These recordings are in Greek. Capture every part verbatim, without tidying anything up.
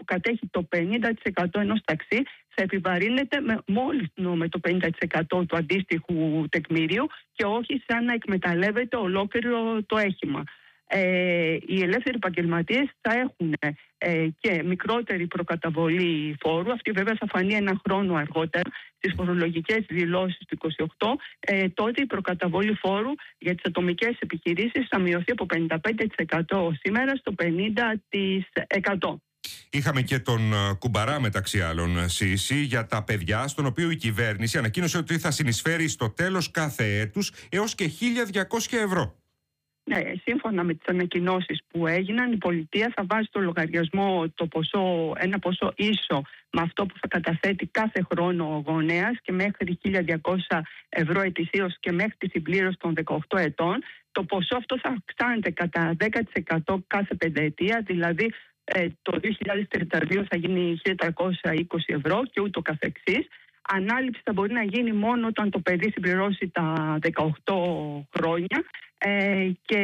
κατέχει το πενήντα τοις εκατό ενός ταξί θα επιβαρύνεται με, μόλις με το πενήντα τοις εκατό του αντίστοιχου τεκμηρίου και όχι σαν να εκμεταλλεύεται ολόκληρο το όχημα. Ε, οι ελεύθεροι επαγγελματίες θα έχουν ε, και μικρότερη προκαταβολή φόρου. Αυτή βέβαια θα φανεί ένα χρόνο αργότερα στις φορολογικές δηλώσεις του είκοσι οκτώ. Ε, τότε η προκαταβολή φόρου για τις ατομικές επιχειρήσεις θα μειωθεί από πενήντα πέντε τοις εκατό σήμερα στο πενήντα τοις εκατό. Είχαμε και τον Κουμπαρά μεταξύ άλλων, Σύση, για τα παιδιά, στον οποίο η κυβέρνηση ανακοίνωσε ότι θα συνεισφέρει στο τέλος κάθε έτους έως και χίλια διακόσια ευρώ. Ναι, σύμφωνα με τις ανακοινώσεις που έγιναν, η πολιτεία θα βάζει στο λογαριασμό το ποσό, ένα ποσό ίσο με αυτό που θα καταθέτει κάθε χρόνο ο γονέας και μέχρι χίλια διακόσια ευρώ ετησίως και μέχρι τη συμπλήρωση των δεκαοκτώ ετών. Το ποσό αυτό θα αυξάνεται κατά δέκα τοις εκατό κάθε πενταετία, δηλαδή ε, το δύο χιλιάδες τριάντα δύο θα γίνει χίλια τριακόσια είκοσι ευρώ και ούτω καθεξής. Ανάληψη θα μπορεί να γίνει μόνο όταν το παιδί συμπληρώσει τα δεκαοκτώ χρόνια ε, και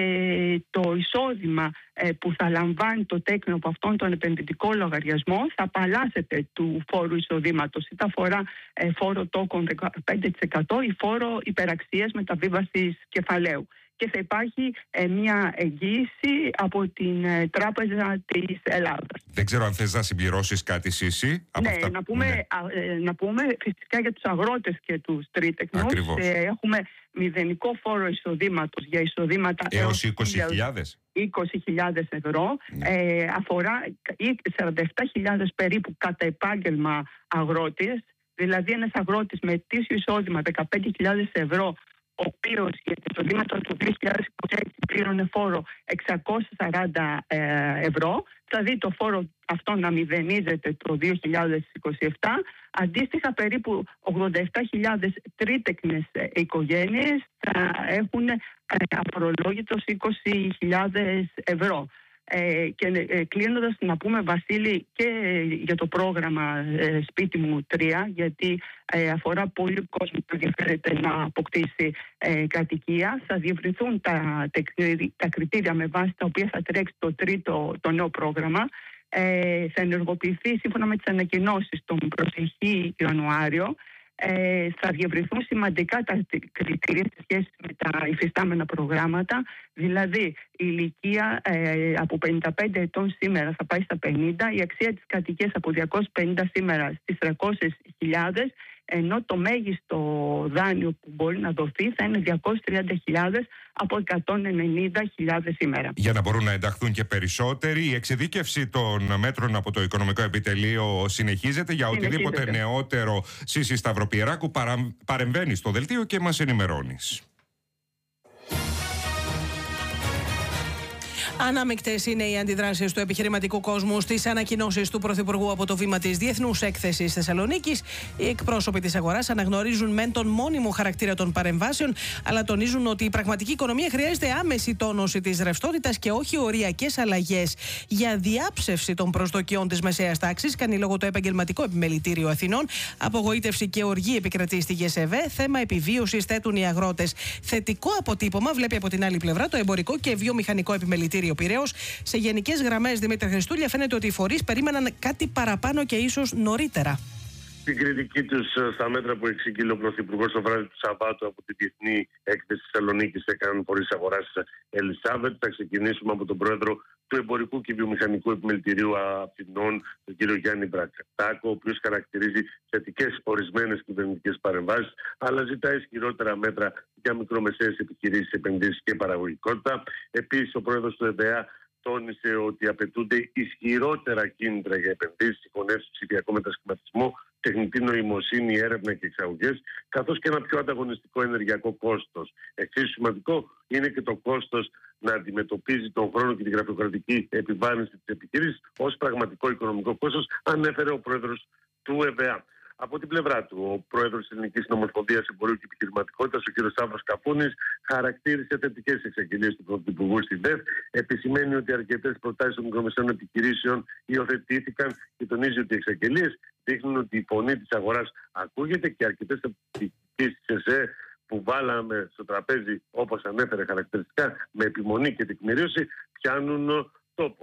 το εισόδημα ε, που θα λαμβάνει το τέκνο από αυτόν τον επενδυτικό λογαριασμό θα απαλλάσσεται του φόρου εισοδήματος. Είτε αφορά ε, φόρο τόκων δεκαπέντε τοις εκατό ή φόρο υπεραξίας μεταβίβασης κεφαλαίου. Και θα υπάρχει ε, μια εγγύηση από την ε, Τράπεζα της Ελλάδας. Δεν ξέρω αν θες να συμπληρώσεις κάτι, Σύση. Από ναι, αυτά... να, πούμε, ναι. Α, ε, να πούμε φυσικά για τους αγρότες και τους τρίτεκνους. Ε, έχουμε μηδενικό φόρο εισοδήματος για εισοδήματα έως είκοσι χιλιάδες. είκοσι χιλιάδες ευρώ. Ναι. Ε, αφορά σαράντα επτά χιλιάδες περίπου κατά επάγγελμα αγρότες. Δηλαδή ένας αγρότης με ετήσιο εισόδημα δεκαπέντε χιλιάδες ευρώ, ο οποίος για τα εισοδήματα του δύο χιλιάδες είκοσι έξι πλήρωνε φόρο εξακόσια σαράντα ευρώ, θα δει το φόρο αυτό να μηδενίζεται το δύο χιλιάδες είκοσι επτά. Αντίστοιχα, περίπου ογδόντα επτά χιλιάδες τρίτεκνες οικογένειες θα έχουν αφορολόγητος είκοσι χιλιάδες ευρώ. Ε, και ε, κλείνοντας να πούμε, Βασίλη, και για το πρόγραμμα ε, Σπίτι μου τρία, γιατί ε, αφορά πολύ κόσμο που ενδιαφέρεται να αποκτήσει ε, κατοικία. Θα διευρυνθούν τα, τα κριτήρια με βάση τα οποία θα τρέξει το τρίτο, το νέο πρόγραμμα. Ε, θα ενεργοποιηθεί σύμφωνα με τις ανακοινώσεις τον προσεχή Ιανουάριο. Ε, θα διευρυνθούν σημαντικά τα κριτήρια σε σχέση με τα υφιστάμενα προγράμματα, δηλαδή η ηλικία ε, από πενήντα πέντε ετών σήμερα θα πάει στα πενήντα, η αξία της κατοικίας από διακόσιες πενήντα σήμερα στις τριακόσιες χιλιάδες, ενώ το μέγιστο δάνειο που μπορεί να δοθεί θα είναι διακόσιες τριάντα χιλιάδες από εκατόν ενενήντα χιλιάδες σήμερα. Για να μπορούν να ενταχθούν και περισσότεροι, η εξειδίκευση των μέτρων από το Οικονομικό Επιτελείο συνεχίζεται. Για οτιδήποτε συνεχίζεται. Νεότερο, Σύση Σταυροπιεράκου, παρα... παρεμβαίνει στο δελτίο και μας ενημερώνεις. Ανάμεικτες είναι οι αντιδράσεις του επιχειρηματικού κόσμου στις ανακοινώσεις του Πρωθυπουργού από το βήμα της Διεθνούς Έκθεσης Θεσσαλονίκης. Οι εκπρόσωποι της αγοράς αναγνωρίζουν μεν τον μόνιμο χαρακτήρα των παρεμβάσεων, αλλά τονίζουν ότι η πραγματική οικονομία χρειάζεται άμεση τόνωση της ρευστότητας και όχι οριακές αλλαγές. Για διάψευση των προσδοκιών της μεσαίας τάξης κάνει λόγο το Επαγγελματικό Επιμελητήριο Αθηνών. Απογοήτευση και οργή επικρατεί στη ΓΕΣΕΒΕ. Θέμα επιβίωσης θέτουν οι αγρότες. Θετικό αποτύπωμα βλέπει από την άλλη πλευρά το Εμπορικό και Βιομηχανικό Επιμελητήριο Πειραιώς. Σε γενικές γραμμές, Δημήτρη Χριστούλια, φαίνεται ότι οι φορείς περίμεναν κάτι παραπάνω και ίσως νωρίτερα. Την κριτική τους στα μέτρα που εξήγηλε ο Πρωθυπουργός το βράδυ του Σαββάτου από την Διεθνή Έκθεση Θεσσαλονίκης έκαναν φορείς αγοράς Ελισάβετ. Θα ξεκινήσουμε από τον πρόεδρο του Εμπορικού και Βιομηχανικού Επιμελητηρίου Αθηνών, τον κύριο Γιάννη Μπρακατάκο, ο οποίος χαρακτηρίζει θετικές ορισμένες κυβερνητικές παρεμβάσεις, αλλά ζητά ισχυρότερα μέτρα για μικρομεσαίες επιχειρήσεις, επενδύσεις και παραγωγικότητα. Επίσης, ο πρόεδρος του ΕΔΕΑ τόνισε ότι απαιτούνται ισχυρότερα κίνητρα για επενδύσεις, συγχωνεύσεις, ψηφιακό μετασχηματισμό, τεχνητή νοημοσύνη, έρευνα και εξαγωγές, καθώς και ένα πιο ανταγωνιστικό ενεργειακό κόστος. Εξίσου σημαντικό είναι και το κόστος να αντιμετωπίζει τον χρόνο και την γραφειοκρατική επιβάρυνση της επιχείρησης ως πραγματικό οικονομικό κόστος, ανέφερε ο πρόεδρος του ΕΒΕΑ. Από την πλευρά του, ο πρόεδρος της Ελληνικής Νομοσπονδίας Εμπορίου και Επιχειρηματικότητας, ο κ. Σταύρος Καφούνης, χαρακτήρισε θετικές εξαγγελίες του Πρωθυπουργού στη ΔΕΘ. Επισημαίνει ότι αρκετές προτάσεις των μικρομεσαίων επιχειρήσεων υιοθετήθηκαν και τονίζει ότι οι εξαγγελίες δείχνουν ότι η φωνή της αγοράς ακούγεται και αρκετές επιχειρήσεις της ΕΣΕ που βάλαμε στο τραπέζι, όπως ανέφερε χαρακτηριστικά, με επιμονή και τεκμηρίωση, πιάνουν τόπο.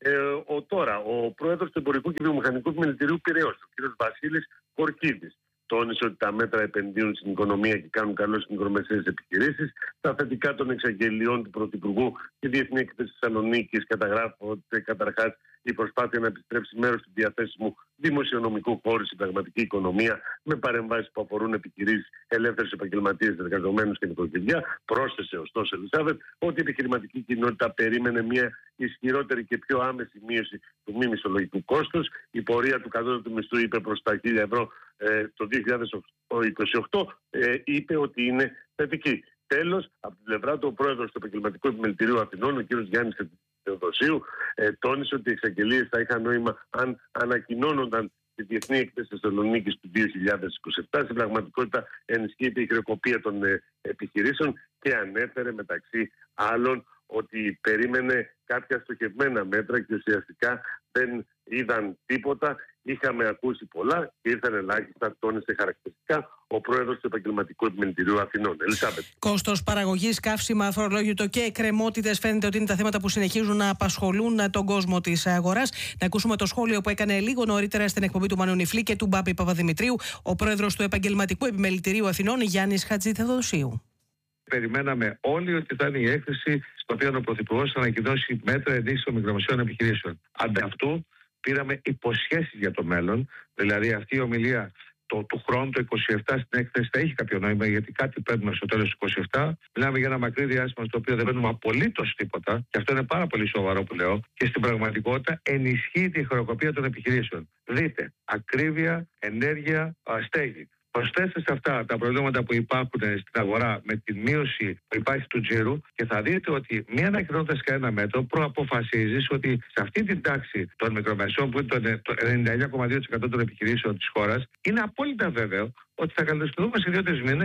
Ε, ο, τώρα, ο πρόεδρος του Εμπορικού και Βιομηχανικού Επιμελητηρίου Πειραιώς, ο κ. Βασίλης Κορκίδης, τόνισε ότι τα μέτρα επενδύουν στην οικονομία και κάνουν καλό στις μικρομεσαίες επιχειρήσεις. Τα θετικά των εξαγγελιών του Πρωθυπουργού και Διεθνή Έκθεση Θεσσαλονίκης καταγράφονται καταρχάς η προσπάθεια να επιστρέψει μέρος του διαθέσιμου δημοσιονομικού χώρου στην πραγματική οικονομία με παρεμβάσεις που αφορούν επιχειρήσεις, ελεύθερους επαγγελματίες, εργαζομένους και νοικοκυριά. Πρόσθεσε ωστόσο, Ελισάβετ, ότι η επιχειρηματική κοινότητα περίμενε μια ισχυρότερη και πιο άμεση μείωση του μη μισθολογικού κόστους. Η πορεία του κατώτατου μισθού, είπε, προς τα χίλια ευρώ ε, το δύο χιλιάδες είκοσι οκτώ, ε, είπε ότι είναι θετική. Τέλος, από την πλευρά του, ο πρόεδρος του Επαγγελματικού Επιμελητηρίου Αθηνών, ο κ. Γιάννης Θεοδοσίου, ε, τόνισε ότι οι εξαγγελίες θα είχαν νόημα αν ανακοινώνονταν τη Διεθνή Έκθεση Θεσσαλονίκης του δύο χιλιάδες είκοσι επτά. Στην πραγματικότητα ενισχύεται η χρεοκοπία των ε, επιχειρήσεων και ανέφερε μεταξύ άλλων ότι περίμενε κάποια στοχευμένα μέτρα και ουσιαστικά δεν είδαν τίποτα. Είχαμε ακούσει πολλά και ήρθαν ελάχιστα, τόνισε χαρακτηριστικά ο πρόεδρος του Επαγγελματικού Επιμελητηρίου Αθηνών. Ελισάβετ. Κόστος παραγωγής, καύσιμα, αφορολόγητο και εκκρεμότητες φαίνεται ότι είναι τα θέματα που συνεχίζουν να απασχολούν τον κόσμο της αγοράς. Να ακούσουμε το σχόλιο που έκανε λίγο νωρίτερα στην εκπομπή του Μανού Νιφλή και του Μπάμπη Παπαδημητρίου ο πρόεδρος του Επαγγελματικού Επιμελητηρίου Αθηνών, Γιάννης Χατζηθεοδοσίου. Περιμέναμε όλοι ότι θα είναι η έκθεση στο οποίο ο Πρωθυπουργός θα ανακοινώσει μέτρα ενίσχυσης των μικρομεσαίων επιχειρήσεων. Αντί αυτού, πήραμε υποσχέσεις για το μέλλον. Δηλαδή, αυτή η ομιλία το, του χρόνου, το είκοσι επτά, στην έκθεση θα έχει κάποιο νόημα, γιατί κάτι παίρνουμε στο τέλος του είκοσι επτά. Μιλάμε για ένα μακρύ διάστημα στο οποίο δεν παίρνουμε απολύτως τίποτα, και αυτό είναι πάρα πολύ σοβαρό που λέω. Και στην πραγματικότητα ενισχύει η χρεοκοπία των επιχειρήσεων. Δείτε, ακρίβεια, ενέργεια, στέγη. Προσθέστε σε αυτά τα προβλήματα που υπάρχουν στην αγορά με τη μείωση που υπάρχει του τζίρου και θα δείτε ότι μία ανακοινώνοντας κανένα μέτρο προαποφασίζεις ότι σε αυτή την τάξη των μικρομεσαίων, που είναι το ενενήντα εννέα κόμμα δύο τοις εκατό των επιχειρήσεων της χώρας, είναι απόλυτα βέβαιο ότι θα καλυφθούμε σε δύο-τρεις μήνες.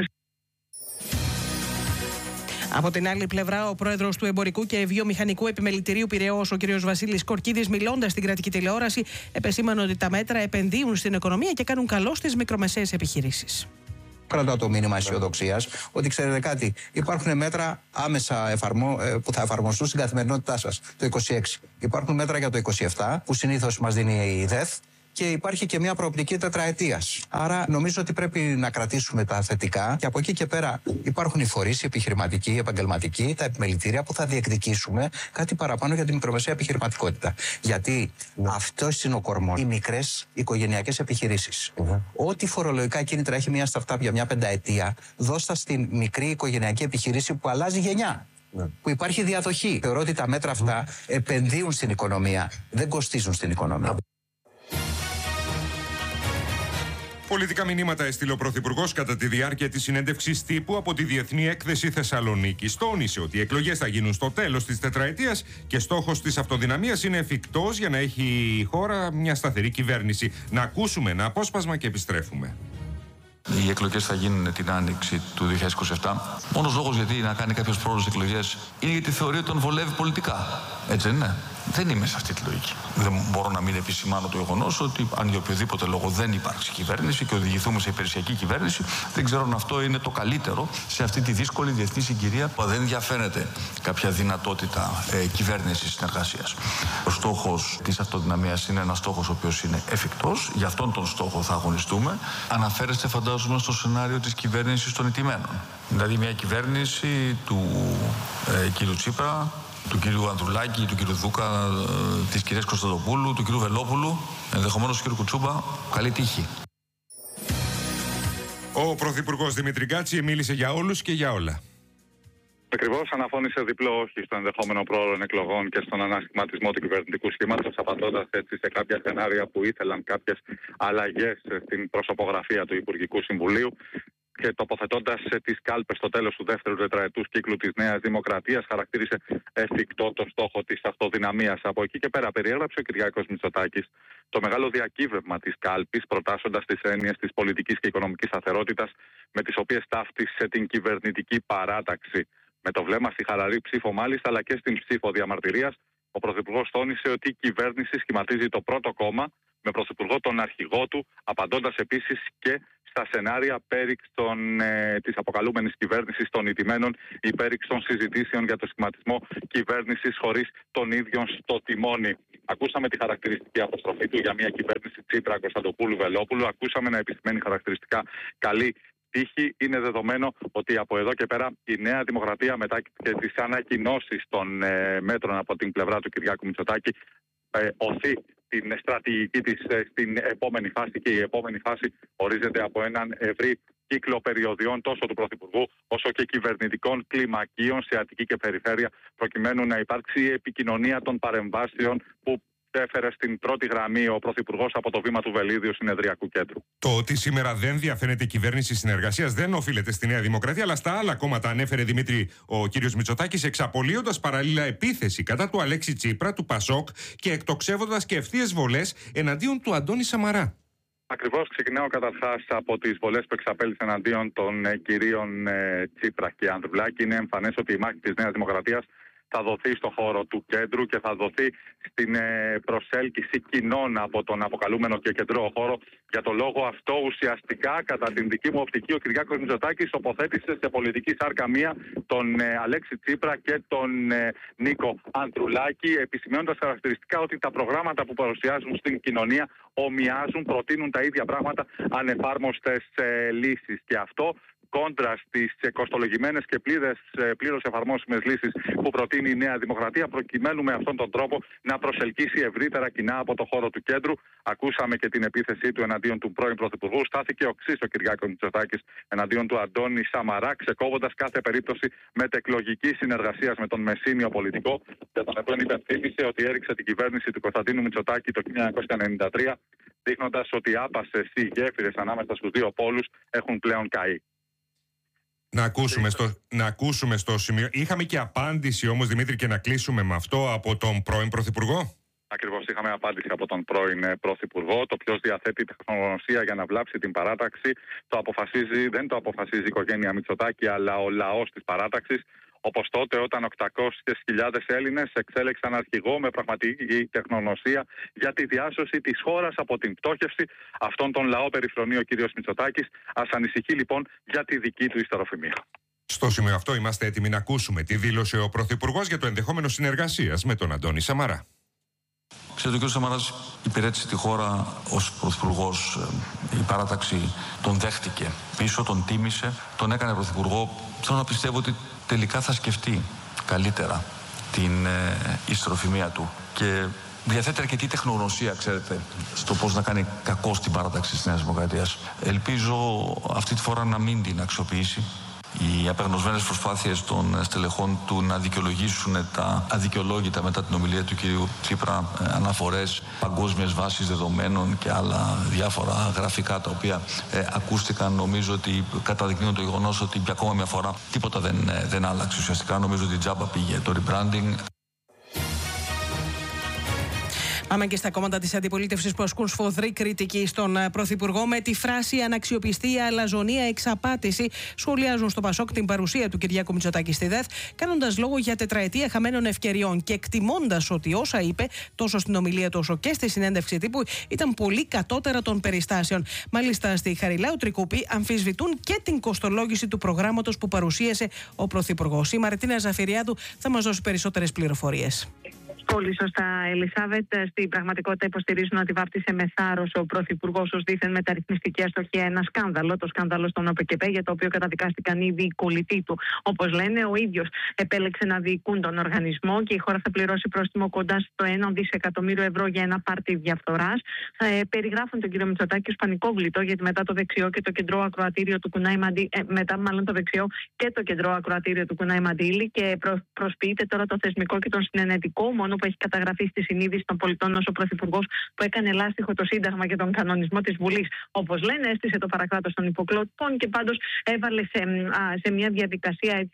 Από την άλλη πλευρά, ο πρόεδρος του Εμπορικού και Βιομηχανικού Επιμελητηρίου Πειραιώς, ο κ. Βασίλης Κορκίδης, μιλώντας στην κρατική τηλεόραση, επεσήμανε ότι τα μέτρα επενδύουν στην οικονομία και κάνουν καλό στις μικρομεσαίες επιχειρήσεις. Κρατάω το μήνυμα αισιοδοξίας ότι, ξέρετε κάτι, υπάρχουν μέτρα άμεσα εφαρμο... που θα εφαρμοστούν στην καθημερινότητά σας το είκοσι έξι. Υπάρχουν μέτρα για το είκοσι επτά που συνήθως μας δίνει η ΔΕΘ. Και υπάρχει και μια προοπτική τετραετίας. Άρα νομίζω ότι πρέπει να κρατήσουμε τα θετικά και από εκεί και πέρα υπάρχουν οι φορείς, οι επιχειρηματικοί, οι επαγγελματικοί, τα επιμελητήρια που θα διεκδικήσουμε κάτι παραπάνω για την μικρομεσαία επιχειρηματικότητα. Γιατί ναι. αυτό είναι ο κορμός. Οι μικρές οικογενειακές επιχειρήσεις. Mm-hmm. Ό,τι φορολογικά κίνητρα έχει μια startup για μια πενταετία, δώστα στην μικρή οικογενειακή επιχειρήση που αλλάζει γενιά. Ναι. Που υπάρχει διαδοχή. Θεωρώ ότι τα μέτρα αυτά mm-hmm. επενδύουν στην οικονομία, δεν κοστίζουν στην οικονομία. Πολιτικά μηνύματα έστειλε ο Πρωθυπουργός κατά τη διάρκεια της συνέντευξης τύπου από τη Διεθνή Έκθεση Θεσσαλονίκης. Τόνισε ότι οι εκλογές θα γίνουν στο τέλος της τετραετίας και στόχος της αυτοδυναμίας είναι εφικτός για να έχει η χώρα μια σταθερή κυβέρνηση. Να ακούσουμε ένα απόσπασμα και επιστρέφουμε. Οι εκλογές θα γίνουν την άνοιξη του δύο χιλιάδες είκοσι επτά. Μόνος λόγος γιατί να κάνει κάποιος πρόεδρος εκλογές είναι γιατί θεωρεί ότι τον βολεύει πολιτικά. Έτσι δεν είναι? Δεν είμαι σε αυτή τη λογική. Δεν μπορώ να μην επισημάνω το γεγονός ότι αν για οποιοδήποτε λόγο δεν υπάρξει κυβέρνηση και οδηγηθούμε σε υπηρεσιακή κυβέρνηση, δεν ξέρω αν αυτό είναι το καλύτερο σε αυτή τη δύσκολη διεθνή συγκυρία που δεν διαφαίνεται κάποια δυνατότητα ε, κυβέρνησης συνεργασίας. Ο στόχος της αυτοδυναμίας είναι ένας στόχος ο οποίος είναι εφικτός. Για αυτόν τον στόχο θα αγωνιστούμε. Αναφέρεστε, φαντάζομαι, στο σενάριο της κυβέρνησης των ηττημένων. Δηλαδή μια κυβέρνηση του ε, κ. Τσίπρα, του κύριου Ανδρουλάκη, του κύριου Δούκα, της κυρίας Κωνσταντοπούλου, του κύριου Βελόπουλου, ενδεχομένως του κύριου Κουτσούμπα. Καλή τύχη. Ο Πρωθυπουργός Δημήτρη Γκάτση μίλησε για όλους και για όλα. Ακριβώς, αναφώνησε διπλό όχι στο ενδεχόμενο πρόωρων εκλογών και στον ανασχηματισμό του κυβερνητικού σχήματος, απαντώντας έτσι σε κάποια σενάρια που ήθελαν κάποιες αλλαγές στην προσωπογραφία του Υπουργικού Συμβουλίου. Και τοποθετώντας τις κάλπες στο τέλος του δεύτερου τετραετούς κύκλου της Νέας Δημοκρατίας, χαρακτήρισε εφικτό το στόχο της αυτοδυναμίας. Από εκεί και πέρα, περιέγραψε ο Κυριάκος Μητσοτάκης το μεγάλο διακύβευμα της κάλπης, προτάσσοντας τις έννοιες της πολιτικής και οικονομικής σταθερότητας, με τις οποίες ταύτισε την κυβερνητική παράταξη. Με το βλέμμα στη χαλαρή ψήφο, μάλιστα, αλλά και στην ψήφο διαμαρτυρίας, ο Πρωθυπουργός τόνισε ότι η κυβέρνηση σχηματίζει το πρώτο κόμμα, με Πρωθυπουργό τον αρχηγό του, απαντώντας επίσης και στα σενάρια πέριξ ε, της αποκαλούμενης κυβέρνησης των ηττημένων, η πέριξ των συζητήσεων για το σχηματισμό κυβέρνησης χωρίς τον ίδιο στο τιμόνι. Ακούσαμε τη χαρακτηριστική αποστροφή του για μια κυβέρνηση Τσίπρα, Κωνσταντοπούλου, Βελόπουλου. Ακούσαμε να επισημαίνει χαρακτηριστικά καλή τύχη. Είναι δεδομένο ότι από εδώ και πέρα η Νέα Δημοκρατία, μετά και τις ανακοινώσεις των ε, μέτρων από την πλευρά του Κυριάκου Μητσοτάκη, ε, οθεί την στρατηγική της ε, στην επόμενη φάση, και η επόμενη φάση ορίζεται από έναν ευρύ κύκλο περιοδιών τόσο του Πρωθυπουργού όσο και κυβερνητικών κλιμακίων σε Αττική και Περιφέρεια, προκειμένου να υπάρξει η επικοινωνία των παρεμβάσεων που έφερε στην πρώτη γραμμή ο Πρωθυπουργός από το βήμα του Βελίδιου Συνεδριακού Κέντρου. Το ότι σήμερα δεν διαφαίνεται η κυβέρνηση συνεργασίας δεν οφείλεται στη Νέα Δημοκρατία, αλλά στα άλλα κόμματα, ανέφερε Δημήτρη ο κύριος Μητσοτάκης, εξαπολύοντας παράλληλα επίθεση κατά του Αλέξη Τσίπρα, του Πασόκ, και εκτοξεύοντας και ευθείες βολές εναντίον του Αντώνη Σαμαρά. Ακριβώς, ξεκινάω καταρχάς από τις βολές που εξαπέλυσε εναντίον των ε, κυρίων ε, Τσίπρα και Ανδρουλάκη. Είναι εμφανές ότι η μάχη της Νέας Δημοκρατίας θα δοθεί στο χώρο του κέντρου και θα δοθεί στην ε, προσέλκυση κοινών από τον αποκαλούμενο και κεντρό χώρο. Για το λόγο αυτό, ουσιαστικά, κατά την δική μου οπτική, ο Κυριάκος Μητσοτάκης τοποθέτησε σε πολιτική σάρκα μία τον ε, Αλέξη Τσίπρα και τον ε, Νίκο Ανδρουλάκη, επισημαίνοντας χαρακτηριστικά ότι τα προγράμματα που παρουσιάζουν στην κοινωνία ομοιάζουν, προτείνουν τα ίδια πράγματα, ανεφάρμοστες ε, λύσεις. Και αυτό κόντρα στις κοστολογημένες και πλήρως εφαρμόσιμες λύσεις που προτείνει η Νέα Δημοκρατία, προκειμένου με αυτόν τον τρόπο να προσελκύσει ευρύτερα κοινά από το χώρο του κέντρου. Ακούσαμε και την επίθεσή του εναντίον του πρώην Πρωθυπουργού. Στάθηκε οξύς ο Κυριάκος Μητσοτάκης εναντίον του Αντώνη Σαμαρά, ξεκόβοντας κάθε περίπτωση μετεκλογικής συνεργασίας με τον μεσήνιο πολιτικό, για τον οποίο υπενθύμησε ότι έριξε την κυβέρνηση του Κωνσταντίνου Μητσοτάκη το χίλια εννιακόσια ενενήντα τρία, δείχνοντας ότι άπασες οι γέφυρες ανάμεσα στους δύο πόλους έχουν πλέον καεί. Να ακούσουμε, στο, να ακούσουμε στο σημείο. Είχαμε και απάντηση όμως, Δημήτρη, και να κλείσουμε με αυτό, από τον πρώην Πρωθυπουργό. Ακριβώς, είχαμε απάντηση από τον πρώην Πρωθυπουργό. Το ποιος διαθέτει τεχνογνωσία για να βλάψει την παράταξη το αποφασίζει, δεν το αποφασίζει η οικογένεια Μητσοτάκη, αλλά ο λαός της παράταξης. Όπως τότε, όταν οκτακόσιες χιλιάδες Έλληνες εξέλεξαν αρχηγό με πραγματική τεχνογνωσία για τη διάσωση της χώρας από την πτώχευση. Αυτόν τον λαό περιφρονεί ο κύριος Μητσοτάκης. Ας ανησυχεί λοιπόν για τη δική του ιστεροφημία. Στο σημείο αυτό είμαστε έτοιμοι να ακούσουμε τι δήλωσε ο Πρωθυπουργός για το ενδεχόμενο συνεργασίας με τον Αντώνη Σαμαρά. Ξέρετε, ο κ. Σαμαράς υπηρέτησε τη χώρα ως πρωθυπουργός. Η παράταξη τον δέχτηκε πίσω, τον τίμησε, τον έκανε πρωθυπουργό. Θέλω να πιστεύω ότι τελικά θα σκεφτεί καλύτερα την ε, ιστεροφημία του και διαθέτει αρκετή τεχνογνωσία, ξέρετε, στο πώς να κάνει κακό στην παράταξη της Νέας Δημοκρατίας. Ελπίζω αυτή τη φορά να μην την αξιοποιήσει. Οι απεγνωσμένες προσπάθειες των στελεχών του να δικαιολογήσουν τα αδικαιολόγητα μετά την ομιλία του κυρίου Τσίπρα, αναφορές, παγκόσμιες βάσεις δεδομένων και άλλα διάφορα γραφικά τα οποία ε, ακούστηκαν, νομίζω ότι καταδεικνύουν το γεγονός ότι για ακόμα μια φορά τίποτα δεν, δεν άλλαξε. Ουσιαστικά νομίζω ότι τζάμπα πήγε το rebranding. Πάμε και στα κόμματα της αντιπολίτευσης που ασκούν σφοδρή κριτική στον Πρωθυπουργό με τη φράση «αναξιοπιστία, αλαζονία, εξαπάτηση». Σχολιάζουν στο Πασόκ την παρουσία του Κυριάκου Μητσοτάκη στη ΔΕΘ, κάνοντας λόγο για τετραετία χαμένων ευκαιριών και εκτιμώντας ότι όσα είπε τόσο στην ομιλία του όσο και στη συνέντευξη τύπου ήταν πολύ κατώτερα των περιστάσεων. Μάλιστα, στη Χαριλάου Τρικούπη αμφισβητούν και την κοστολόγηση του προγράμματος που παρουσίασε ο Πρωθυπουργός. Η Μαρτίνα Ζαφυριάδου θα μας δώσει περισσότερες πληροφορίες. Πολύ σωστά, Ελισάβετ. Στην πραγματικότητα υποστηρίζουν ότι βάφτισε με θάρρος ο Πρωθυπουργός ως δίθεν μεταρρυθμιστική αστοχία ένα σκάνδαλο, το σκάνδαλο στον ΟΠΕΚΕΠΕ, για το οποίο καταδικάστηκαν ήδη οι κολλητοί του. Όπως λένε, ο ίδιος επέλεξε να διοικούν τον οργανισμό και η χώρα θα πληρώσει πρόστιμο κοντά στο ένα δισεκατομμύριο ευρώ για ένα πάρτι διαφθοράς. Ε, περιγράφουν τον κύριο Μητσοτάκη ως πανικόβλητο, γιατί μετά το δεξιό και το κεντρό ακροατήριο του Κουνάι Μαντίλη, ε, μετά μάλλον το δεξιό και το κεντρό ακροατήριο του Κουνάι Μαντίλη, και προ, προσποιείται τώρα το θεσμικό και τον συνενετικό, μόνο που έχει καταγραφεί στη συνείδηση των πολιτών ως ο Πρωθυπουργός που έκανε λάστιχο το Σύνταγμα και τον κανονισμό της Βουλής. Όπως λένε, έστησε το παρακράτος των υποκλοπών και πάντως έβαλε σε, α, σε μια διαδικασία, έτσι,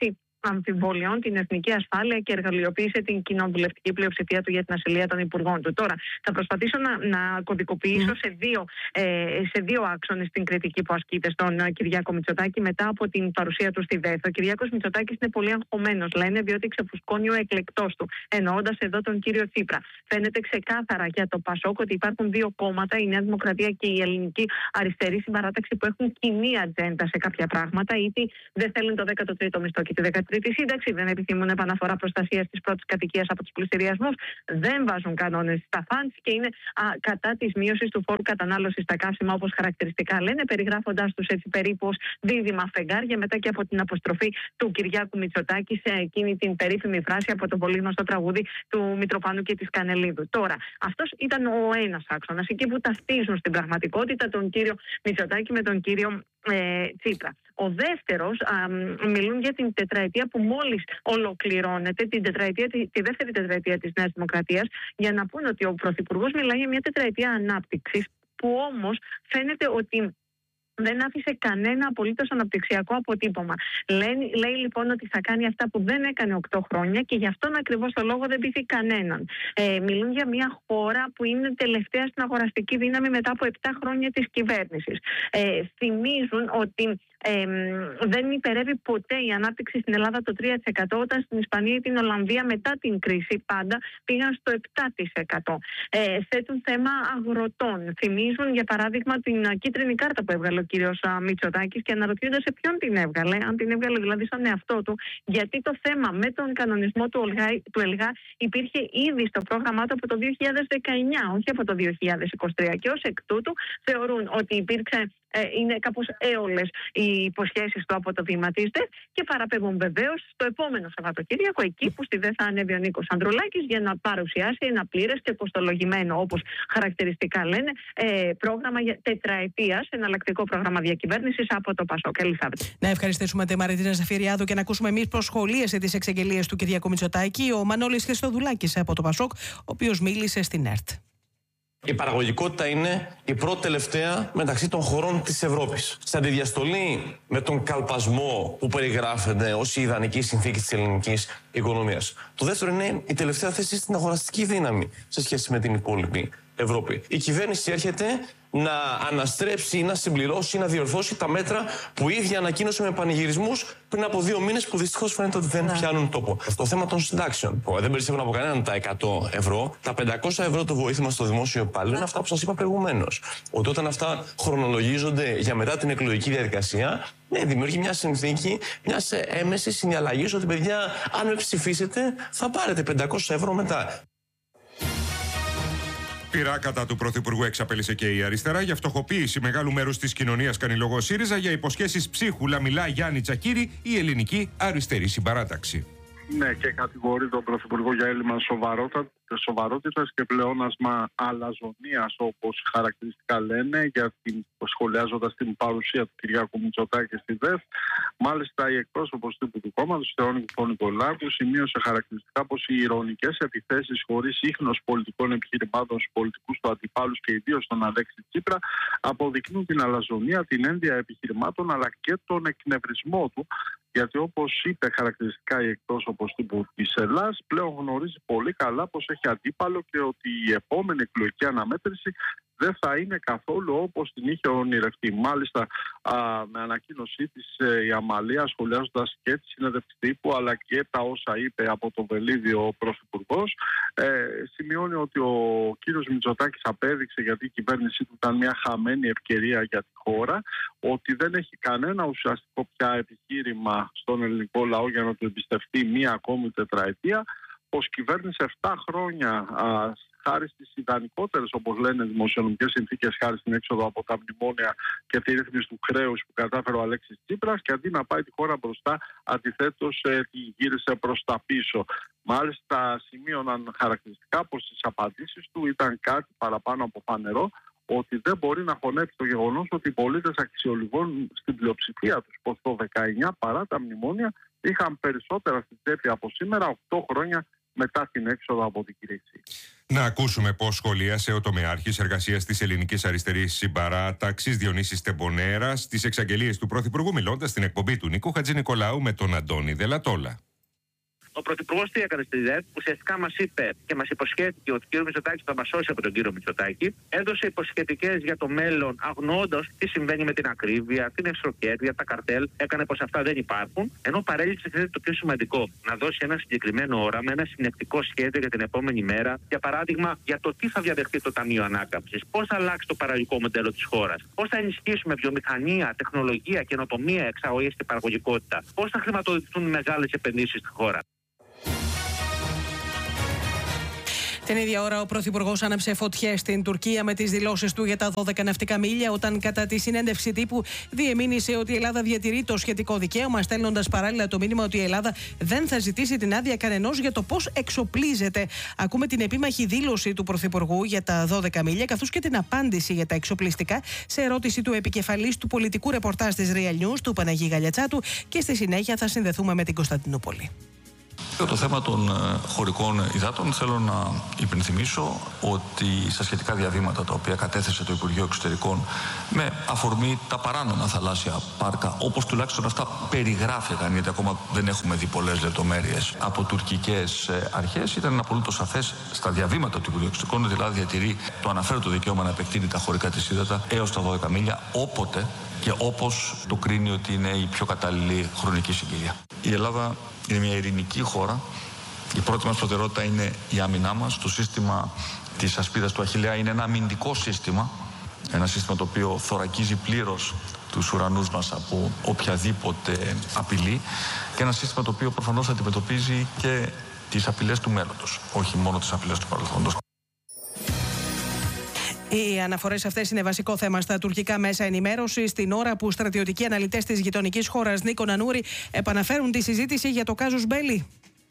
αμφιβολιών την εθνική ασφάλεια και εργαλειοποίησε την κοινοβουλευτική πλειοψηφία του για την ασυλία των υπουργών του. Τώρα, θα προσπαθήσω να, να κωδικοποιήσω mm. σε δύο, ε, σε δύο άξονες την κριτική που ασκείται στον uh, Κυριάκο Μητσοτάκη μετά από την παρουσία του στη ΔΕΘ. Ο Κυριάκος Μητσοτάκης είναι πολύ αγχωμένος, λένε, διότι ξεφουσκώνει ο εκλεκτός του, εννοώντας εδώ τον κύριο Τσίπρα. Φαίνεται ξεκάθαρα για το ΠΑΣΟΚ ότι υπάρχουν δύο κόμματα, η Νέα Δημοκρατία και η Ελληνική Αριστερή Συμπαράταξη, που έχουν κοινή ατζέντα σε κάποια πράγματα, είτε δεν θέλουν το δέκατο τρίτο μισθό και τη δεκατρίτη σύνταξη, δεν επιθυμούν επαναφορά προστασίας της πρώτης κατοικίας από τους πληστηριασμούς, δεν βάζουν κανόνες στα φαντς και είναι α, κατά της μείωσης του φόρου κατανάλωσης στα καύσιμα, όπως χαρακτηριστικά λένε, περιγράφοντας τους έτσι περίπου ως δίδυμα φεγγάρια μετά και από την αποστροφή του Κυριάκου Μητσοτάκη σε εκείνη την περίφημη φράση από το πολύ γνωστό τραγούδι του Μητροπάνου και της Κανελίδου. Τώρα, αυτός ήταν ο ένας άξονας, εκεί που ταυτίζουν στην πραγματικότητα τον κύριο Μητσοτάκη με τον κύριο ε, Τσίπρα. Ο δεύτερος, α, μιλούν για την τετραετία που μόλις ολοκληρώνεται, την τετραετία, τη, τη δεύτερη τετραετία της Νέας Δημοκρατίας, για να πούνε ότι ο Πρωθυπουργός μιλάει για μια τετραετία ανάπτυξης, που όμως φαίνεται ότι δεν άφησε κανένα απολύτως αναπτυξιακό αποτύπωμα. Λέει, λέει λοιπόν ότι θα κάνει αυτά που δεν έκανε οκτώ χρόνια και γι' αυτόν ακριβώς το λόγο δεν πείθει κανέναν. Ε, μιλούν για μια χώρα που είναι τελευταία στην αγοραστική δύναμη μετά από επτά χρόνια της κυβέρνησης. Ε, θυμίζουν ότι Ε, δεν υπερεύει ποτέ η ανάπτυξη στην Ελλάδα το τρία τοις εκατό, όταν στην Ισπανία ή την Ολλανδία μετά την κρίση πάντα πήγαν στο επτά τοις εκατό. Ε, θέτουν θέμα αγροτών. Θυμίζουν για παράδειγμα την κίτρινη κάρτα που έβγαλε ο κύριος Μητσοτάκης και αναρωτιούνται σε ποιον την έβγαλε, αν την έβγαλε δηλαδή στον εαυτό του, γιατί το θέμα με τον κανονισμό του ΕΛΓΑ, του ΕΛΓΑ υπήρχε ήδη στο πρόγραμμά του από το δύο χιλιάδες δεκαεννιά, όχι από το δύο χιλιάδες είκοσι τρία, και ως εκ τούτου θεωρούν ότι υπήρξε Ε, είναι κάπως έολες οι υποσχέσεις του από το βήμα της ΔΕΘ και παραπέμπουν βεβαίως στο επόμενο Σαββατοκύριακο, εκεί που στη ΔΕΘ θα ανέβει ο Νίκος Ανδρουλάκης για να παρουσιάσει ένα πλήρες και κοστολογημένο, όπως χαρακτηριστικά λένε, ε, πρόγραμμα για τετραετίας, εναλλακτικό πρόγραμμα διακυβέρνησης από το ΠΑΣΟΚ. Ελισάβετ. Να ευχαριστήσουμε τη Μαριτίνα Ζαφυριάδου και να ακούσουμε εμείς πώς σχολίασε τις εξαγγελίες του Κυριάκου Μητσοτάκη ο Μανώλης Χριστοδουλάκης από το ΠΑΣΟΚ, ο οποίος μίλησε στην ΕΡΤ. Η παραγωγικότητα είναι η πρώτη τελευταία μεταξύ των χωρών της Ευρώπης. Σε αντιδιαστολή με τον καλπασμό που περιγράφεται ως η ιδανική συνθήκη της ελληνικής οικονομίας. Το δεύτερο είναι η τελευταία θέση στην αγοραστική δύναμη σε σχέση με την υπόλοιπη Ευρώπη. Η κυβέρνηση έρχεται να αναστρέψει ή να συμπληρώσει ή να διορθώσει τα μέτρα που η ίδια ανακοίνωσε με πανηγυρισμούς πριν από δύο μήνες, που δυστυχώς φαίνεται ότι δεν πιάνουν τόπο. Το θέμα των συντάξεων, που δεν περισσεύουν από κανέναν τα εκατό ευρώ, τα πεντακόσια ευρώ το βοήθημα στο δημόσιο υπάλληλο, είναι αυτά που σας είπα προηγουμένως. Ότι όταν αυτά χρονολογίζονται για μετά την εκλογική διαδικασία, ναι, δημιουργεί μια συνθήκη μιας έμεσης συνδιαλλαγής ότι, παιδιά, αν με ψηφίσετε, θα πάρετε πεντακόσια ευρώ μετά. Πειρά κατά του Πρωθυπουργού εξαπέλυσε και η αριστερά για φτωχοποίηση μεγάλου μέρους της κοινωνίας, κάνει λόγο ΣΥΡΙΖΑ, για υποσχέσεις ψίχουλα μιλά Γιάννη Τσακίρη, η Ελληνική Αριστερή Συμπαράταξη. Ναι, και κατηγορεί τον Πρωθυπουργό για έλλειμμα σοβαρότητας και πλεόνασμα αλαζονίας, όπως χαρακτηριστικά λένε, για την, σχολιάζοντας την παρουσία του Κυριάκου Μητσοτάκη στη ΔΕΘ. Μάλιστα, η εκπρόσωπος τύπου του κόμματος, Θεόνικου Πονικολάκου, σημείωσε χαρακτηριστικά πως οι ειρωνικές επιθέσεις χωρίς ίχνος πολιτικών επιχειρημάτων στους πολιτικούς του αντιπάλους και ιδίως τον Αλέξη Τσίπρα αποδεικνύουν την αλαζονία, την ένδια επιχειρημάτων αλλά και τον εκνευρισμό του. Γιατί, όπως είπε χαρακτηριστικά η εκπρόσωπος τύπου της Ελλάδας, πλέον γνωρίζει πολύ καλά πως έχει αντίπαλο και ότι η επόμενη εκλογική αναμέτρηση δεν θα είναι καθόλου όπως την είχε ονειρευτεί. Μάλιστα, α, με ανακοίνωσή της ε, η Αμαλία, σχολιάζοντας και τη συνέντευξη τύπου αλλά και τα όσα είπε από το βελίδιο ο Πρωθυπουργός, ε, σημειώνει ότι ο κύριος Μητσοτάκης απέδειξε, γιατί η κυβέρνησή του ήταν μια χαμένη ευκαιρία για τη χώρα, ότι δεν έχει κανένα ουσιαστικό πια επιχείρημα στον ελληνικό λαό για να του εμπιστευτεί μία ακόμη τετραετία, πως κυβέρνησε επτά χρόνια α, χάρη στις ιδανικότερες, όπως λένε, δημοσιονομικές συνθήκες, χάρη στην έξοδο από τα μνημόνια και τη ρύθμιση του χρέους που κατάφερε ο Αλέξης Τσίπρας, και αντί να πάει τη χώρα μπροστά, αντιθέτως ε, τη γύρισε προς τα πίσω. Μάλιστα, σημείωναν χαρακτηριστικά πως στις απαντήσεις του ήταν κάτι παραπάνω από φανερό, ότι δεν μπορεί να χωνέψει το γεγονός ότι οι πολίτες αξιολογούν στην πλειοψηφία τους πως το δεκαεννιά, παρά τα μνημόνια, είχαν περισσότερα στην τσέπη από σήμερα, οκτώ χρόνια μετά την έξοδο από την κρίση. Να ακούσουμε πώς σχολίασε ο τομεάρχης εργασίας της Ελληνικής Αριστερής Συμπαράταξης Διονύσης Τεμπονέρας στις εξαγγελίες του Πρωθυπουργού, μιλώντας στην εκπομπή του Νίκου Χατζηνικολάου με τον Αντώνη Δελατόλα. Ο Πρωθυπουργός τι έκανε στη ΔΕΔ, ουσιαστικά μας είπε και μας υποσχέθηκε ότι ο κ. Μητσοτάκης θα μας σώσει από τον κύριο Μητσοτάκη. Έδωσε υποσχετικές για το μέλλον, αγνοώντας τι συμβαίνει με την ακρίβεια, την εξωκέρδεια, τα καρτέλ. Έκανε πως αυτά δεν υπάρχουν. Ενώ παρέλειψε το πιο σημαντικό, να δώσει ένα συγκεκριμένο όραμα, ένα συνεκτικό σχέδιο για την επόμενη μέρα. Για παράδειγμα, για το τι θα διαδεχτεί το Ταμείο Ανάκαμψης, πώς θα αλλάξει το παραγωγικό μοντέλο της χώρας, πώς θα ενισχύσουμε βιομηχανία, τεχνολογία, καινοτομία, εξαγωγές και παραγωγικότητα, πώς θα χρηματοδοτηθούν μεγάλες επενδύσεις στη χώρα. Την ίδια ώρα, ο Πρωθυπουργός άναψε φωτιές στην Τουρκία με τις δηλώσεις του για τα δώδεκα ναυτικά μίλια, όταν κατά τη συνέντευξη τύπου διεμήνυσε ότι η Ελλάδα διατηρεί το σχετικό δικαίωμα, στέλνοντας παράλληλα το μήνυμα ότι η Ελλάδα δεν θα ζητήσει την άδεια κανενός για το πώς εξοπλίζεται. Ακούμε την επίμαχη δήλωση του Πρωθυπουργού για τα δώδεκα μίλια, καθώς και την απάντηση για τα εξοπλιστικά σε ερώτηση του επικεφαλής του πολιτικού ρεπορτάζ της Real News, του Παναγί Γαλιατσάτου, και στη συνέχεια θα συνδεθούμε με την Κωνσταντινούπολη. Για το θέμα των χωρικών υδάτων θέλω να υπενθυμίσω ότι στα σχετικά διαβήματα τα οποία κατέθεσε το Υπουργείο Εξωτερικών με αφορμή τα παράνομα θαλάσσια πάρκα, όπως τουλάχιστον αυτά περιγράφηκαν, γιατί ακόμα δεν έχουμε δει πολλές λεπτομέρειες από τουρκικές αρχές, ήταν απολύτως σαφές στα διαβήματα του Υπουργείου Εξωτερικών ότι η Ελλάδα διατηρεί το αναφέρετο δικαίωμα να επεκτείνει τα χωρικά της ύδατα έως τα δώδεκα μίλια, όποτε και όπως το κρίνει ότι είναι η πιο κατάλληλη χρονική συγκυρία. Η Ελλάδα είναι μια ειρηνική χώρα. Η πρώτη μας προτεραιότητα είναι η άμυνά μας. Το σύστημα της ασπίδας του Αχιλλέα είναι ένα αμυντικό σύστημα. Ένα σύστημα το οποίο θωρακίζει πλήρως τους ουρανούς μας από οποιαδήποτε απειλή. Και ένα σύστημα το οποίο προφανώς αντιμετωπίζει και τις απειλές του μέλλοντος, όχι μόνο τις απειλές του παρελθόντος. Οι αναφορές αυτές είναι βασικό θέμα στα τουρκικά μέσα ενημέρωσης, την ώρα που στρατιωτικοί αναλυτές της γειτονικής χώρας, Νίκο Νανούρη, επαναφέρουν τη συζήτηση για το κάζους Μπέλι.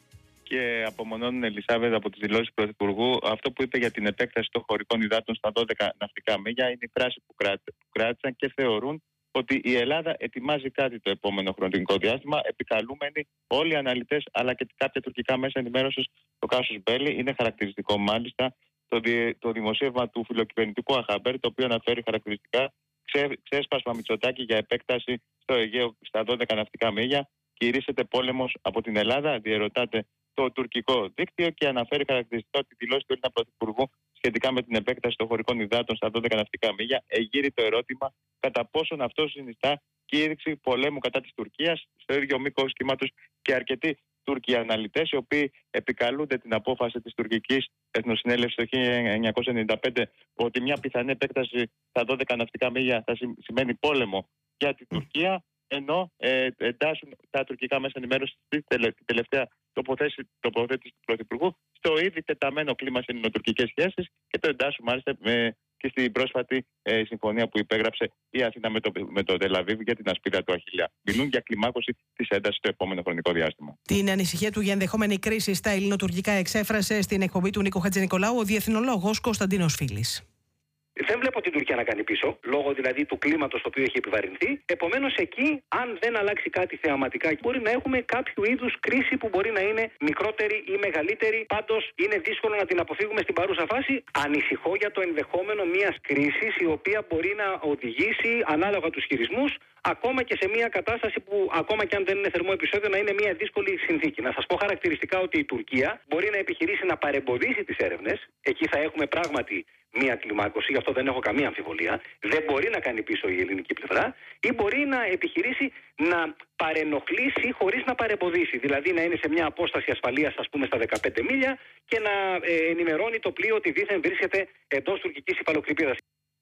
Και απομονώνουν, Ελισάβετ, από τις δηλώσεις του Πρωθυπουργού αυτό που είπε για την επέκταση των χωρικών υδάτων στα δώδεκα ναυτικά μίλια. Είναι η φράση που, κράτ, που κράτησαν και θεωρούν ότι η Ελλάδα ετοιμάζει κάτι το επόμενο χρονικό διάστημα, επικαλούμενοι όλοι οι αναλυτές αλλά και κάποια τουρκικά μέσα ενημέρωσης το κάζους Μπέλι. Είναι χαρακτηριστικό μάλιστα το, δι, το δημοσίευμα του φιλοκυβερνητικού Αχαμπέρ, το οποίο αναφέρει χαρακτηριστικά ξέ, ξέσπασμα Μητσοτάκη για επέκταση στο Αιγαίο στα δώδεκα ναυτικά μίλια. Κηρύσσεται πόλεμος από την Ελλάδα, διερωτάται το τουρκικό δίκτυο, και αναφέρει χαρακτηριστικά ότι τη δηλώση του Έλληνα Πρωθυπουργού σχετικά με την επέκταση των χωρικών υδάτων στα δώδεκα ναυτικά μίλια εγείρει το ερώτημα κατά πόσον αυτό συνιστά κήρυξη πολέμου κατά της Τουρκίας. Στο ίδιο μήκος κύματος και αρκετοί Τούρκοι αναλυτές, οι οποίοι επικαλούνται την απόφαση της τουρκικής Εθνοσυνέλευσης το χίλια εννιακόσια ενενήντα πέντε ότι μια πιθανή επέκταση στα δώδεκα ναυτικά μίλια θα σημαίνει πόλεμο για την Τουρκία, ενώ ε, εντάσσουν τα τουρκικά μέσα ενημέρωση στην τελευταία τοποθέτηση, τοποθέτηση του Πρωθυπουργού στο ήδη τεταμένο κλίμα σε ελληνοτουρκικές σχέσεις, και το εντάσσουν μάλιστα με, και στην πρόσφατη ε, συμφωνία που υπέγραψε η Αθήνα με το, με το Τελαβίβ για την ασπίδα του Αχιλλέα. Μιλούν για κλιμάκωση της έντασης στο επόμενο χρονικό διάστημα. Την ανησυχία του για ενδεχόμενη κρίση στα ελληνοτουρκικά εξέφρασε στην εκπομπή του Νίκου Χατζηνικολάου ο διεθνολόγος Κωνσταντίνος Φίλης. Δεν βλέπω την Τουρκία να κάνει πίσω, λόγω δηλαδή του κλίματος το οποίο έχει επιβαρυνθεί. Επομένως, εκεί, αν δεν αλλάξει κάτι θεαματικά, μπορεί να έχουμε κάποιο είδους κρίση που μπορεί να είναι μικρότερη ή μεγαλύτερη. Πάντως, είναι δύσκολο να την αποφύγουμε στην παρούσα φάση. Ανησυχώ για το ενδεχόμενο μιας κρίσης, η οποία μπορεί να οδηγήσει, ανάλογα τους χειρισμούς, ακόμα και σε μια κατάσταση που, ακόμα και αν δεν είναι θερμό επεισόδιο, να είναι μια δύσκολη συνθήκη. Να σας πω χαρακτηριστικά ότι η Τουρκία μπορεί να επιχειρήσει να παρεμποδίσει τις έρευνες. Εκεί θα έχουμε πράγματι μία κλιμάκωση, γι' αυτό δεν έχω καμία αμφιβολία. Δεν μπορεί να κάνει πίσω η ελληνική πλευρά, ή μπορεί να επιχειρήσει να παρενοχλήσει χωρίς να παρεμποδίσει. Δηλαδή να είναι σε μια απόσταση ασφαλείας, ας πούμε, στα δεκαπέντε μίλια, και να ε, ενημερώνει το πλοίο ότι δήθεν βρίσκεται εντός τουρκικής υφαλοκρηπίδας.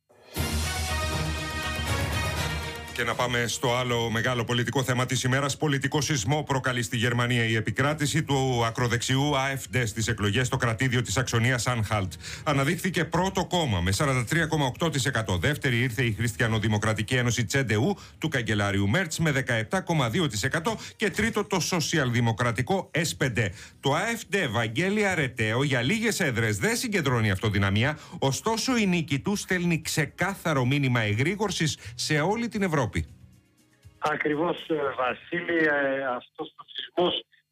Και να πάμε στο άλλο μεγάλο πολιτικό θέμα της ημέρας. Πολιτικό σεισμό προκαλεί στη Γερμανία η επικράτηση του ακροδεξιού AfD στις εκλογές στο κρατήδιο της Αξονίας Anhalt. Αναδείχθηκε πρώτο κόμμα με σαράντα τρία κόμμα οκτώ τοις εκατό. Δεύτερη ήρθε η Χριστιανοδημοκρατική Ένωση Τσεντεού του καγκελάριου Μέρτς με δεκαεπτά κόμμα δύο τοις εκατό και τρίτο το Σοσιαλδημοκρατικό ες πι ντι. Το AfD, Βαγγέλη Αρεταίο, για λίγες έδρες δεν συγκεντρώνει αυτοδυναμία, ωστόσο η νίκη του στέλνει ξεκάθαρο μήνυμα εγρήγορσης σε όλη την Ευρώπη. Ακριβώς, Βασίλη, αυτός ο σεισμός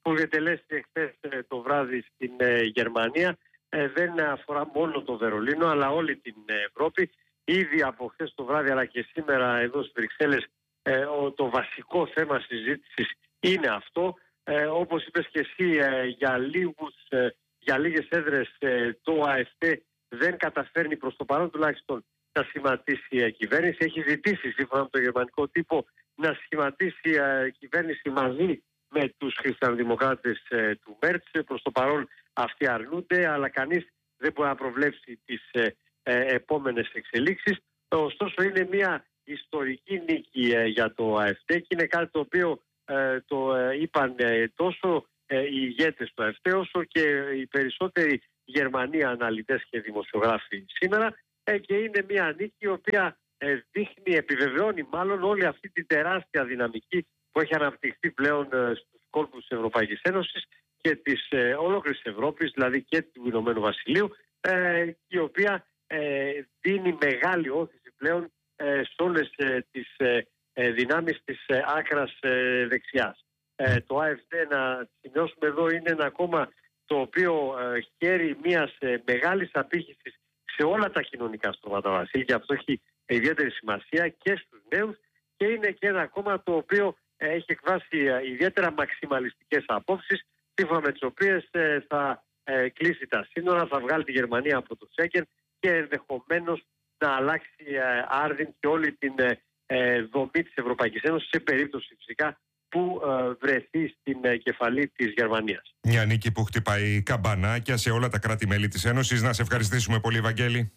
που διετελέσει εχθές το βράδυ στην Γερμανία δεν αφορά μόνο το Βερολίνο αλλά όλη την Ευρώπη. Ήδη από χθες το βράδυ αλλά και σήμερα εδώ στις Βρυξέλλες το βασικό θέμα συζήτησης είναι αυτό. Όπως είπες και εσύ, για, λίγους, για λίγες έδρες το ΑΕΦΤ δεν καταφέρνει προς το παρόν τουλάχιστον να σχηματίσει η κυβέρνηση. Έχει ζητήσει σύμφωνα με το γερμανικό τύπο να σχηματίσει η κυβέρνηση μαζί με τους χριστιανοδημοκράτες του Μέρτς. Προς το παρόν αυτοί αρνούνται, αλλά κανείς δεν μπορεί να προβλέψει τις επόμενες εξελίξεις. Ωστόσο είναι μια ιστορική νίκη για το ΑΕΦΤ και είναι κάτι το οποίο το είπαν τόσο οι ηγέτες του ΑΕΦΤ όσο και οι περισσότεροι Γερμανοί αναλυτές και δημοσιογράφοι σήμερα, και είναι μια νίκη η οποία δείχνει, επιβεβαιώνει μάλλον όλη αυτή την τεράστια δυναμική που έχει αναπτυχθεί πλέον στους κόλπους της Ευρωπαϊκής Ένωσης και της ολόκληρης Ευρώπης, δηλαδή και του Ηνωμένου Βασιλείου, η οποία δίνει μεγάλη όθηση πλέον σε όλες τις δυνάμεις της άκρας δεξιάς. Το ΑΕΦΤ, να σημειώσουμε εδώ, είναι ένα κόμμα το οποίο χαίρει μιας μεγάλης απήχησης σε όλα τα κοινωνικά στρώματα, Βασίλη, και αυτό έχει ιδιαίτερη σημασία και στους νέους, και είναι και ένα κόμμα το οποίο έχει εκφράσει ιδιαίτερα μαξιμαλιστικές απόψεις, σύμφωνα με τις οποίες θα κλείσει τα σύνορα, θα βγάλει τη Γερμανία από το Σέγγεν και ενδεχομένως να αλλάξει άρδιν και όλη την δομή της Ευρωπαϊκής Ένωσης, σε περίπτωση φυσικά που βρεθεί στην κεφαλή της Γερμανίας. Μια νίκη που χτυπάει καμπανάκια σε όλα τα κράτη-μέλη της Ένωσης. Να σε ευχαριστήσουμε πολύ, Βαγγέλη.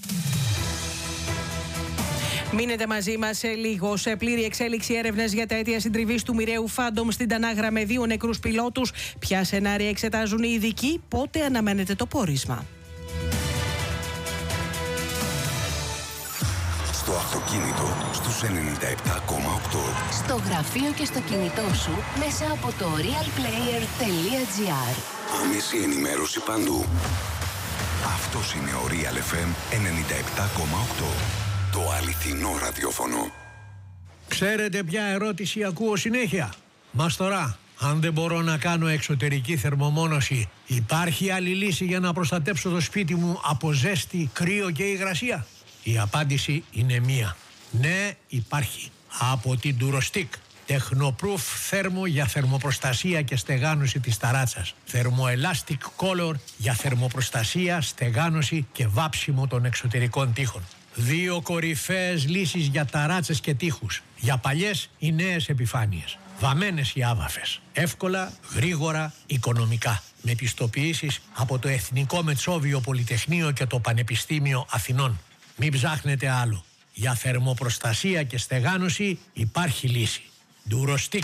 Μείνετε μαζί μας σε λίγο. Σε πλήρη εξέλιξη έρευνες για τα αίτια συντριβής του μοιραίου Φάντομ στην Τανάγρα με δύο νεκρούς πιλότους. Ποια σενάρια εξετάζουν οι ειδικοί, πότε αναμένεται το πόρισμα? Στο αυτοκίνητο στους ενενήντα επτά κόμμα οκτώ. Στο γραφείο και στο κινητό σου μέσα από το real player τελεία gr. Άμεση ενημέρωση παντού. Αυτός είναι ο Real εφ εμ ενενήντα επτά κόμμα οκτώ. Το αληθινό ραδιόφωνο. Ξέρετε ποια ερώτηση ακούω συνέχεια? Μας τώρα, αν δεν μπορώ να κάνω εξωτερική θερμομόνωση, υπάρχει άλλη λύση για να προστατέψω το σπίτι μου από ζέστη, κρύο και υγρασία? Η απάντηση είναι μία. Ναι, υπάρχει. Από την Durostick. Tecnoproof θέρμο για θερμοπροστασία και στεγάνωση της ταράτσας. Thermoelastic Color για θερμοπροστασία, στεγάνωση και βάψιμο των εξωτερικών τοίχων. Δύο κορυφαίες λύσεις για ταράτσες και τοίχους. Για παλιές ή νέες επιφάνειες. Βαμμένες ή άβαφες. Εύκολα, γρήγορα, οικονομικά. Με πιστοποιήσεις από το Εθνικό Μετσόβιο Πολυτεχνείο και το Πανεπιστήμιο Αθηνών. Μην ψάχνετε άλλο. Για θερμοπροστασία και στεγάνωση υπάρχει λύση. Durostick.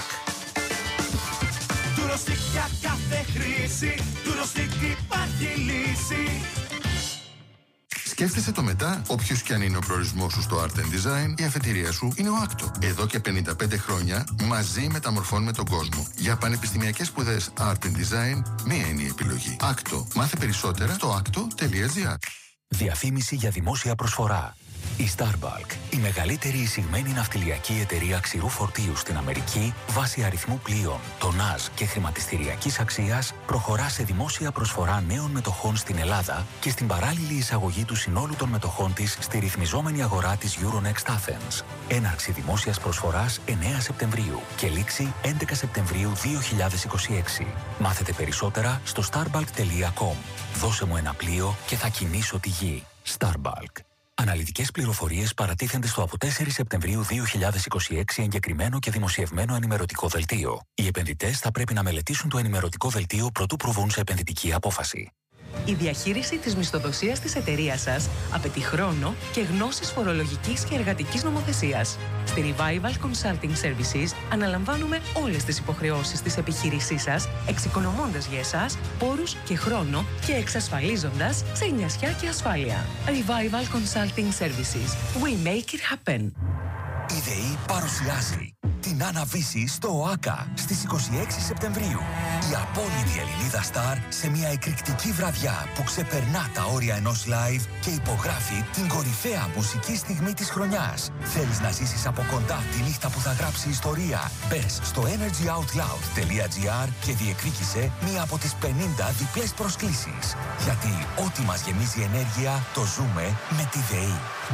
Durostick για κάθε χρήση. Durostick υπάρχει λύση. Σκέφτεσαι το μετά, όποιος και αν είναι ο προορισμός σου στο Art and Design, η αφετηρία σου είναι ο άκτο. Εδώ και πενήντα πέντε χρόνια μαζί μεταμορφώνουμε τον κόσμο. Για πανεπιστημιακές σπουδές Art and Design, μία είναι η επιλογή. άκτο. Μάθε περισσότερα στο άκτο τελεία gr. Διαφήμιση για δημόσια προσφορά. Η Starbulk, η μεγαλύτερη εισηγμένη ναυτιλιακή εταιρεία ξηρού φορτίου στην Αμερική, βάσει αριθμού πλοίων, τονάζ και χρηματιστηριακής αξίας, προχωρά σε δημόσια προσφορά νέων μετοχών στην Ελλάδα και στην παράλληλη εισαγωγή του συνόλου των μετοχών της στη ρυθμιζόμενη αγορά της Euronext Athens. Έναρξη δημόσιας προσφοράς εννέα Σεπτεμβρίου και λήξη έντεκα Σεπτεμβρίου δύο χιλιάδες είκοσι έξι. Μάθετε περισσότερα στο starbulk τελεία com. Δώσε μου ένα πλοίο και θα κινήσω τη γη. Starbulk. Αναλυτικές πληροφορίες παρατίθενται στο από τέσσερις Σεπτεμβρίου δύο χιλιάδες είκοσι έξι εγκεκριμένο και δημοσιευμένο ενημερωτικό δελτίο. Οι επενδυτές θα πρέπει να μελετήσουν το ενημερωτικό δελτίο προτού προβούν σε επενδυτική απόφαση. Η διαχείριση της μισθοδοσίας της εταιρείας σας απαιτεί χρόνο και γνώσεις φορολογικής και εργατικής νομοθεσίας. Στη Revival Consulting Services αναλαμβάνουμε όλες τις υποχρεώσεις της επιχείρησής σας, εξοικονομώντας για εσάς πόρους και χρόνο και εξασφαλίζοντας ξενιασιά και ασφάλεια. Revival Consulting Services. We make it happen. Η ΔΕΗ παρουσιάζει την Αναβίση στο ΟΑΚΑ στις είκοσι έξι Σεπτεμβρίου. Η απόλυτη Ελληνίδα Σταρ σε μια εκρηκτική βραδιά που ξεπερνά τα όρια ενός live και υπογράφει την κορυφαία μουσική στιγμή της χρονιάς. Θέλεις να ζήσεις από κοντά τη νύχτα που θα γράψει ιστορία? Μπες στο energy out loud τελεία τζι άρ και διεκδίκησε μία από τις πενήντα διπλές προσκλήσεις. Γιατί ό,τι μας γεμίζει ενέργεια το ζούμε με τη ΔΕΗ.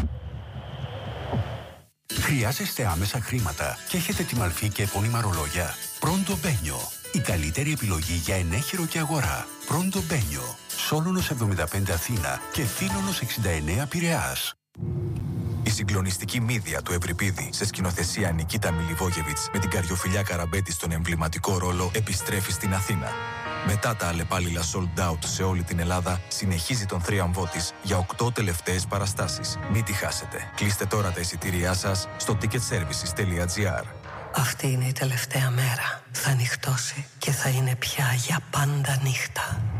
Χρειάζεστε άμεσα χρήματα και έχετε τη μαλφή και επώνυμα ρολόγια? Pronto Benio. Η καλύτερη επιλογή για ενέχειρο και αγορά. Pronto Benio. Σόλωνος εβδομήντα πέντε Αθήνα και Θήλωνος εξήντα εννέα Πειραιάς. Η συγκλονιστική μύδια του Ευρυπίδη σε σκηνοθεσία Νικίτα Μιλιβόγεβιτς με την Καριοφιλιά Καραμπέτη στον εμβληματικό ρόλο επιστρέφει στην Αθήνα. Μετά τα αλλεπάλληλα sold out σε όλη την Ελλάδα, συνεχίζει τον θρίαμβό της για οκτώ τελευταίες παραστάσεις. Μην τη χάσετε. Κλείστε τώρα τα εισιτήριά σας στο ticket services τελεία τζι άρ. Αυτή είναι η τελευταία μέρα. Θα νυχτώσει και θα είναι πια για πάντα νύχτα.